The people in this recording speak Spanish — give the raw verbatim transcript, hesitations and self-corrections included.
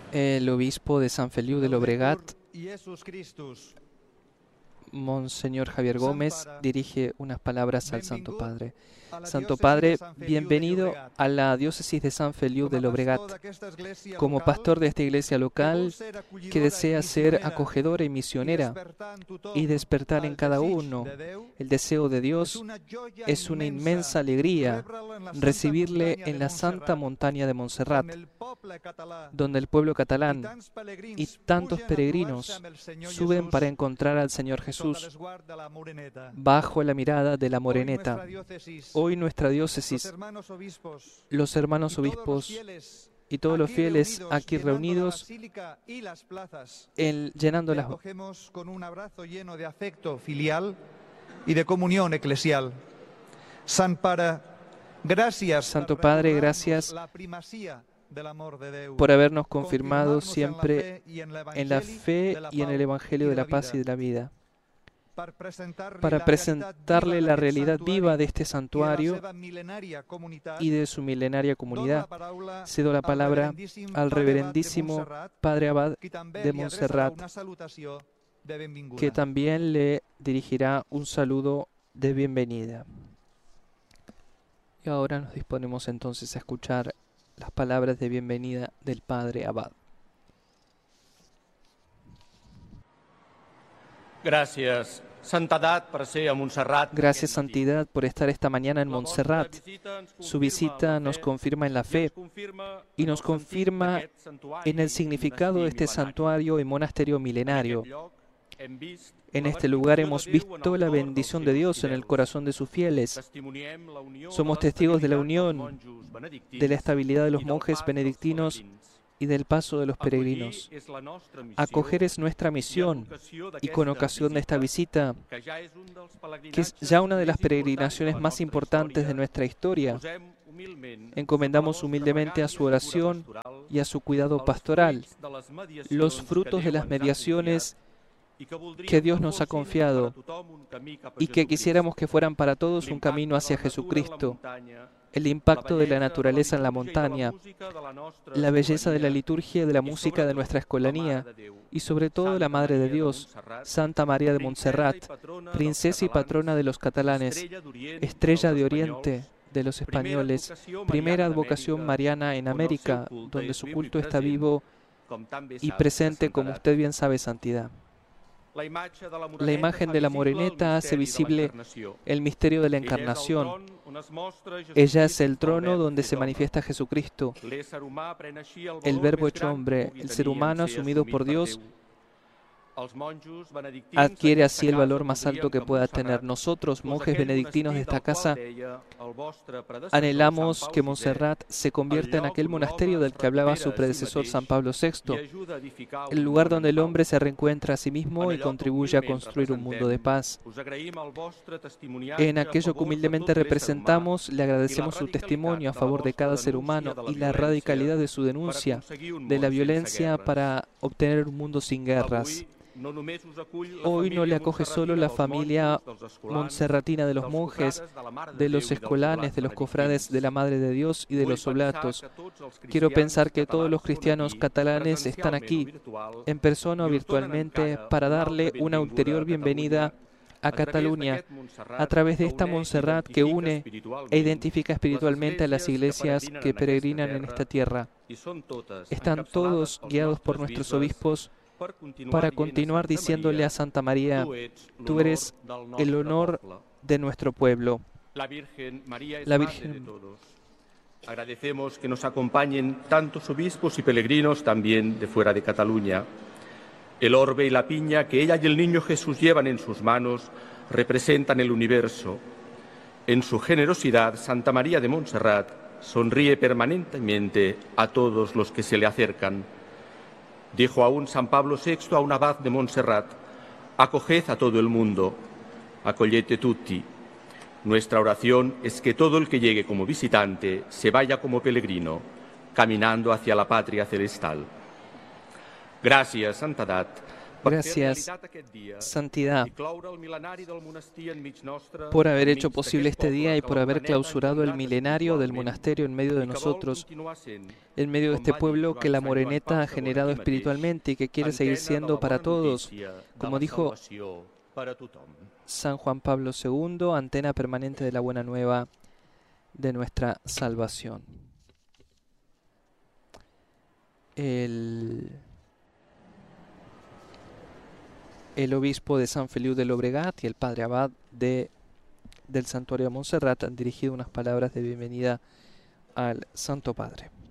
El obispo de San Feliu de Llobregat, Monseñor Javier Gómez, dirige unas palabras al Santo Padre. Santo Padre, bienvenido a la diócesis de San Feliu de Llobregat. Como pastor de esta iglesia local que desea ser acogedora y misionera y despertar en cada uno el deseo de Dios, es una inmensa alegría recibirle en la santa montaña de Montserrat, donde el pueblo catalán y tantos peregrinos suben para encontrar al Señor Jesús bajo la mirada de la Moreneta. Hoy nuestra diócesis, los hermanos obispos y todos los fieles aquí reunidos, en, llenando las... acogemos con un abrazo lleno de afecto filial y de comunión eclesial. San Pare, gracias. Santo Padre, gracias por habernos confirmado siempre en la fe y en el Evangelio de la paz y de la vida, para presentarle la realidad viva de este santuario y de su milenaria comunidad. Cedo la palabra al reverendísimo Padre Abad de Montserrat, que también le dirigirá un saludo de bienvenida. Y ahora nos disponemos entonces a escuchar las palabras de bienvenida del Padre Abad. Gracias. Santidad por ser a Montserrat. Gracias, Santidad, por estar esta mañana en Montserrat. Su visita nos confirma en la fe y nos confirma en el significado de este santuario y monasterio milenario. En este lugar hemos visto la bendición de Dios en el corazón de sus fieles. Somos testigos de la unión, de la estabilidad de los monjes benedictinos y del paso de los peregrinos. Acoger es nuestra misión, y con ocasión de esta visita, que es ya una de las peregrinaciones más importantes de nuestra historia, encomendamos humildemente a su oración y a su cuidado pastoral los frutos de las mediaciones que Dios nos ha confiado y que quisiéramos que fueran para todos un camino hacia Jesucristo. El impacto de la naturaleza en la montaña, la belleza de la liturgia y de la música de nuestra escolanía, y sobre todo la Madre de Dios, Santa María de Montserrat, princesa y patrona de los catalanes, estrella de Oriente de los españoles, primera advocación mariana en América, donde su culto está vivo y presente, como usted bien sabe, Santidad. La imagen de la Moreneta hace visible el misterio de la Encarnación. Ella es el trono donde se manifiesta Jesucristo, el Verbo hecho hombre, el ser humano asumido por Dios, adquiere así el valor más alto que pueda tener. Nosotros, monjes benedictinos de esta casa, anhelamos que Montserrat se convierta en aquel monasterio del que hablaba su predecesor San Pablo sexto, el lugar donde el hombre se reencuentra a sí mismo y contribuye a construir un mundo de paz. En aquello que humildemente representamos, le agradecemos su testimonio a favor de cada ser humano y la radicalidad de su denuncia de la violencia para obtener un mundo sin guerras. Hoy no le acoge solo la familia montserratina de los monjes, de los escolanes, de los cofrades de la Madre de Dios y de los oblatos. Quiero pensar que todos los cristianos catalanes están aquí, en persona o virtualmente, para darle una ulterior bienvenida a Cataluña a través de esta Montserrat que une e identifica espiritualmente a las iglesias que peregrinan en esta tierra. Están todos guiados por nuestros obispos para continuar diciéndole a Santa María: tú eres el honor de nuestro pueblo. La Virgen María es La madre Virgen. de todos. Agradecemos que nos acompañen tantos obispos y peregrinos también de fuera de Cataluña. El orbe y la piña que ella y el niño Jesús llevan en sus manos representan el universo. En su generosidad, Santa María de Montserrat sonríe permanentemente a todos los que se le acercan. Dijo aún San Pablo sexto a un abad de Montserrat: acoged a todo el mundo, acogliete tutti. Nuestra oración es que todo el que llegue como visitante se vaya como peregrino, caminando hacia la patria celestial. Gracias, Santidad, Gracias, Santidad, por haber hecho posible este día y por haber clausurado el milenario del monasterio en medio de nosotros, en medio de este pueblo que la Moreneta ha generado espiritualmente y que quiere seguir siendo para todos, como dijo San Juan Pablo segundo, antena permanente de la buena nueva de nuestra salvación. El, el obispo de San Feliu de Llobregat y el padre abad de, del santuario de Montserrat han dirigido unas palabras de bienvenida al Santo Padre.